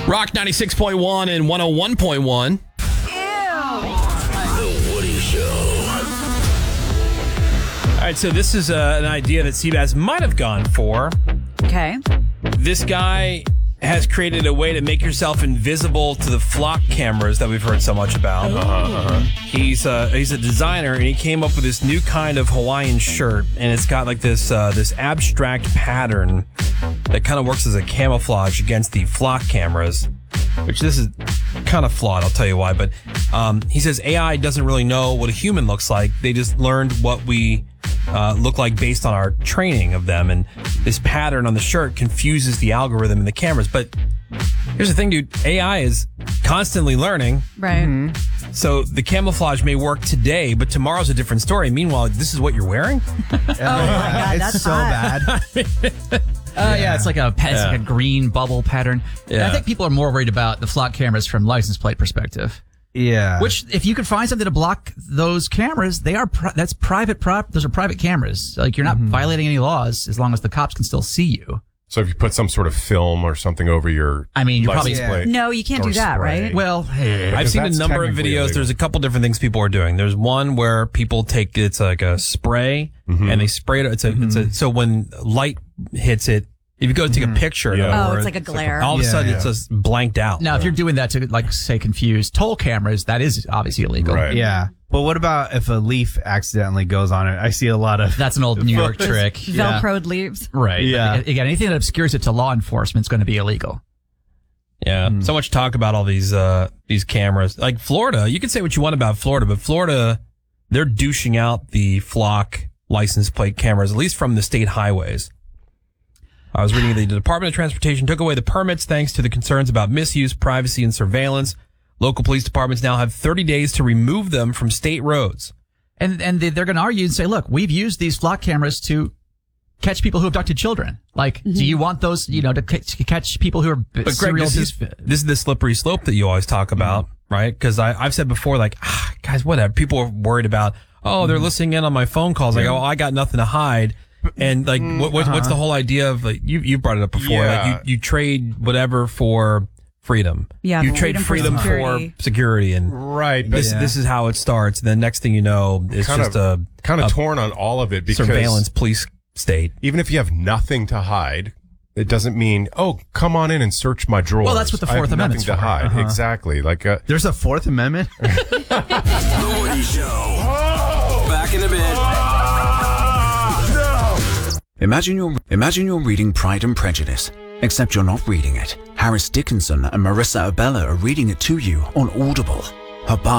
Rock 96.1 and 101.1. The Woody Show. All right, so this is an idea that Seabass might have gone for. Okay. This guy has created a way to make yourself invisible to the flock cameras that we've heard so much about. He's a designer, and he came up with this new kind of Hawaiian shirt, and it's got like this abstract pattern that kind of works as a camouflage against the flock cameras, which this is kind of flawed, I'll tell you why. But he says AI doesn't really know what a human looks like. They just learned what we look like based on our training of them, and this pattern on the shirt confuses the algorithm in the cameras. But here's the thing, dude, AI is constantly learning. Right. So the camouflage may work today, but tomorrow's a different story. Meanwhile, this is what you're wearing? Oh my God, that's it's so hot. bad. Yeah, it's like a green bubble pattern. And I think people are more worried about the flock cameras from license plate perspective. Yeah. Which, if you could find something to block those cameras, that's private those are private cameras. Like, you're not violating any laws as long as the cops can still see you. So if you put some sort of film or something over your you're probably license plate No, you can't or do that, spray. right? well. I've seen a that's number of technically videos. illegal. There's a couple different things people are doing. There's one where people take, it's like a spray and they spray it. So when light hits it, if you go to take a picture, in Yeah. other Oh, words, it's like a glare. all of a sudden it's just blanked out. Now, if you're doing that to, like, say, confuse toll cameras, that is obviously illegal. Right. Yeah. But what about if a leaf accidentally goes on it? I see a lot of... That's an old New York trick. Velcroed leaves. Right. Yeah. Again, anything that obscures it to law enforcement is going to be illegal. Yeah, so much talk about all these cameras. Like Florida, you can say what you want about Florida, but Florida, they're douching out the flock license plate cameras, at least from the state highways. I was reading the Department of Transportation took away the permits thanks to the concerns about misuse, privacy, and surveillance. Local police departments now have 30 days to remove them from state roads. And they're going to argue and say, look, we've used these flock cameras to catch people who abducted children. Like, do you want those, to catch people who are But Greg, serial this is the slippery slope that you always talk about, right? Because I've said before, like, guys, whatever. People are worried about, they're listening in on my phone calls. Like, I got nothing to hide. And like, what's the whole idea of, like, you brought it up before, Yeah. like you trade whatever for freedom. Yeah, you trade freedom for security, and Right. But this is how it starts. And then next thing you know, it's kind just of torn on all of it because surveillance police state. even if you have nothing to hide, it doesn't mean, come on in and search my drawers. Well, that's what the I have Fourth Amendment's nothing to for. hide. Exactly. Like, There's a Fourth Amendment? The Woody Show. Back in a bit. Imagine you're reading Pride and Prejudice, except you're not reading it. Harris Dickinson and Marissa Abella are reading it to you on Audible. Her